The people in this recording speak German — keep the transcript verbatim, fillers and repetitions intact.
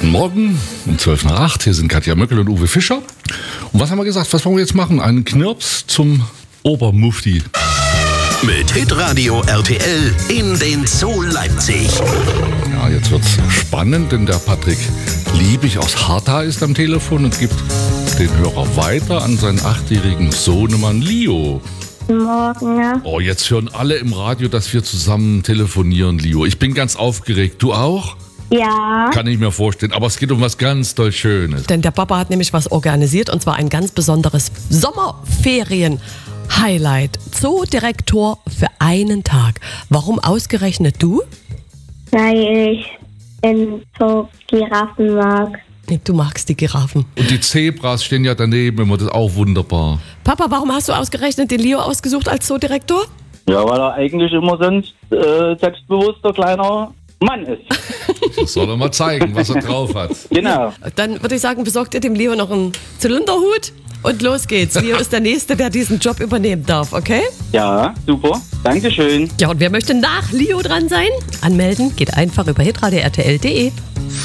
Guten Morgen, um zwölf nach acht. Hier sind Katja Möckel und Uwe Fischer. Und was haben wir gesagt? Was wollen wir jetzt machen? Einen Knirps zum Obermufti. Mit Hitradio R T L in den Zoo Leipzig. Ja, jetzt wird's spannend, denn der Patrick Liebig aus Harta ist am Telefon und gibt den Hörer weiter an seinen achtjährigen Sohnemann Leo. Guten Morgen. Ja. Oh, jetzt hören alle im Radio, dass wir zusammen telefonieren, Leo. Ich bin ganz aufgeregt. Du auch? Ja. Kann ich mir vorstellen. Aber es geht um was ganz doll Schönes. Denn der Papa hat nämlich was organisiert, und zwar ein ganz besonderes Sommerferien-Highlight. Zoodirektor für einen Tag. Warum ausgerechnet du? Weil ich in so Giraffen mag. Du magst die Giraffen. Und die Zebras stehen ja daneben immer, das ist auch wunderbar. Papa, warum hast du ausgerechnet den Leo ausgesucht als Zoodirektor? Ja, weil er eigentlich immer so ein äh, selbstbewusster kleiner Mann ist. Das soll er mal zeigen, was er drauf hat. Genau. Dann würde ich sagen, besorgt ihr dem Leo noch einen Zylinderhut und los geht's. Leo ist der Nächste, der diesen Job übernehmen darf, okay? Ja, super. Dankeschön. Ja, und wer möchte nach Leo dran sein? Anmelden geht einfach über hitradio r t l punkt d e.